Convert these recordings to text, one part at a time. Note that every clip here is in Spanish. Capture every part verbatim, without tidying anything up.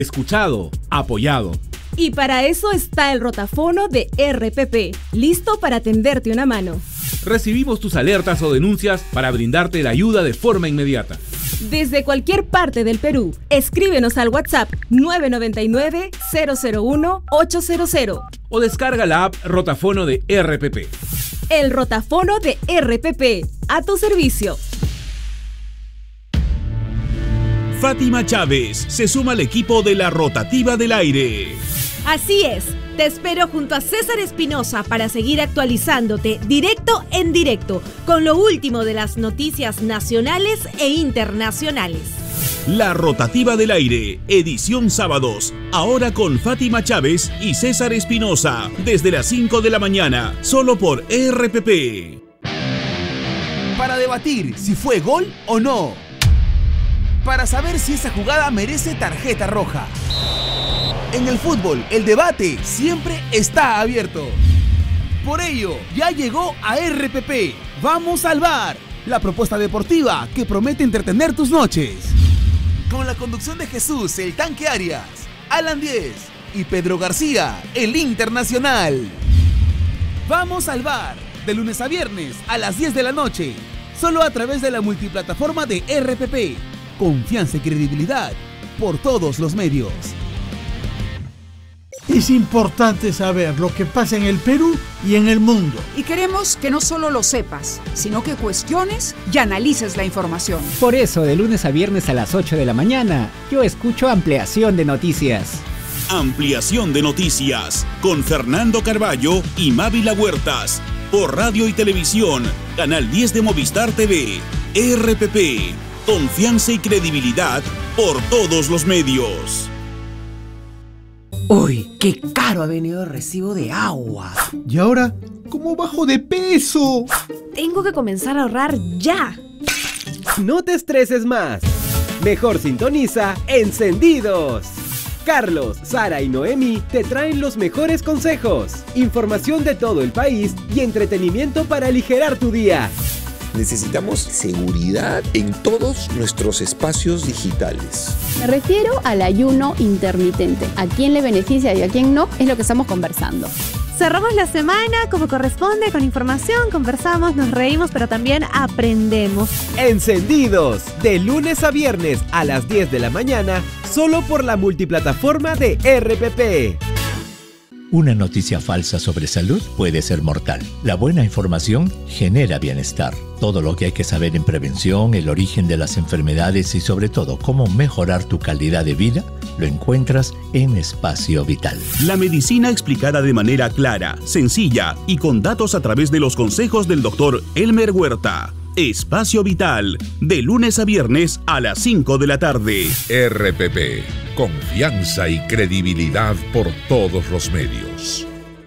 Escuchado, apoyado. Y para eso está el rotafono de R P P, listo para tenderte una mano. Recibimos tus alertas o denuncias para brindarte la ayuda de forma inmediata. Desde cualquier parte del Perú, escríbenos al WhatsApp nueve nueve nueve, cero cero uno, ocho cero cero. O descarga la app Rotafono de R P P. El rotafono de R P P, a tu servicio. Fátima Chávez se suma al equipo de la Rotativa del Aire. Así es, te espero junto a César Espinosa para seguir actualizándote directo en directo con lo último de las noticias nacionales e internacionales. La Rotativa del Aire, edición sábados, ahora con Fátima Chávez y César Espinosa, desde las cinco de la mañana, solo por R P P. Para debatir si fue gol o no. Para saber si esa jugada merece tarjeta roja. En el fútbol, el debate siempre está abierto. Por ello, ya llegó a R P P. Vamos al V A R, la propuesta deportiva que promete entretener tus noches. Con la conducción de Jesús, el Tanque Arias, Alan Diez y Pedro García, el Internacional. Vamos al V A R, de lunes a viernes a las diez de la noche, solo a través de la multiplataforma de R P P. Confianza y credibilidad por todos los medios. Es importante saber lo que pasa en el Perú y en el mundo. Y queremos que no solo lo sepas, sino que cuestiones y analices la información. Por eso, de lunes a viernes a las ocho de la mañana, yo escucho Ampliación de Noticias. Ampliación de Noticias, con Fernando Carballo y Mávila Huertas, por radio y televisión, Canal diez de Movistar T V, R P P. Confianza y credibilidad por todos los medios. Uy, qué caro ha venido el recibo de agua. ¿Y ahora cómo bajo de peso? Tengo que comenzar a ahorrar ya. No te estreses más. Mejor sintoniza Encendidos. Carlos, Sara y Noemi te traen los mejores consejos, información de todo el país y entretenimiento para aligerar tu día. Necesitamos seguridad en todos nuestros espacios digitales. Me refiero al ayuno intermitente. ¿A quién le beneficia y a quién no? Es lo que estamos conversando. Cerramos la semana como corresponde, con información, conversamos, nos reímos, pero también aprendemos. Encendidos, de lunes a viernes a las diez de la mañana, solo por la multiplataforma de R P P. Una noticia falsa sobre salud puede ser mortal. La buena información genera bienestar. Todo lo que hay que saber en prevención, el origen de las enfermedades y sobre todo cómo mejorar tu calidad de vida, lo encuentras en Espacio Vital. La medicina explicada de manera clara, sencilla y con datos a través de los consejos del doctor Elmer Huerta. Espacio Vital, de lunes a viernes a las cinco de la tarde. R P P, confianza y credibilidad por todos los medios.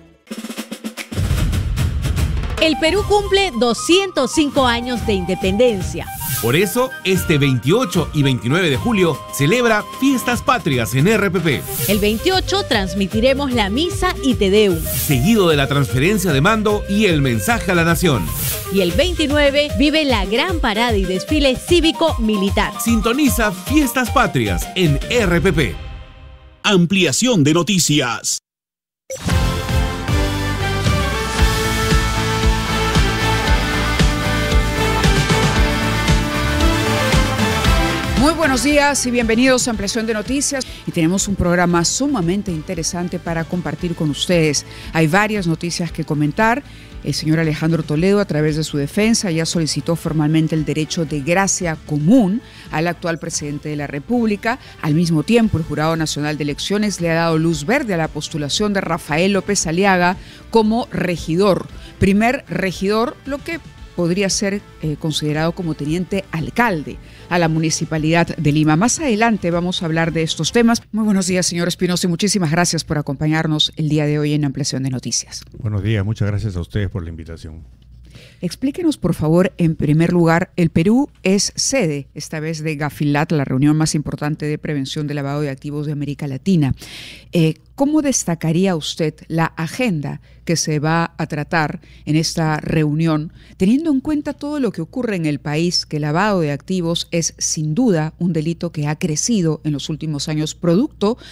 El Perú cumple doscientos cinco años de independencia. Por eso, este veintiocho y veintinueve de julio celebra Fiestas Patrias en R P P. El veintiocho transmitiremos la misa y Te Deum, seguido de la transferencia de mando y el mensaje a la nación. Y el veintinueve vive la gran parada y desfile cívico-militar. Sintoniza Fiestas Patrias en R P P. Ampliación de noticias. Muy buenos días y bienvenidos a Ampliación de Noticias. Y tenemos un programa sumamente interesante para compartir con ustedes. Hay varias noticias que comentar. El señor Alejandro Toledo, a través de su defensa, ya solicitó formalmente el derecho de gracia común al actual presidente de la República. Al mismo tiempo, el Jurado Nacional de Elecciones le ha dado luz verde a la postulación de Rafael López Aliaga como regidor. Primer regidor, lo que podría ser eh, considerado como teniente alcalde a la Municipalidad de Lima. Más adelante vamos a hablar de estos temas. Muy buenos días, señor Espinosa, y muchísimas gracias por acompañarnos el día de hoy en Ampliación de Noticias. Buenos días, muchas gracias a ustedes por la invitación. Explíquenos, por favor, en primer lugar, el Perú es sede, esta vez de GAFILAT, la reunión más importante de prevención del lavado de activos de América Latina. Eh, ¿Cómo destacaría usted la agenda que se va a tratar en esta reunión, teniendo en cuenta todo lo que ocurre en el país, que el lavado de activos es sin duda un delito que ha crecido en los últimos años, producto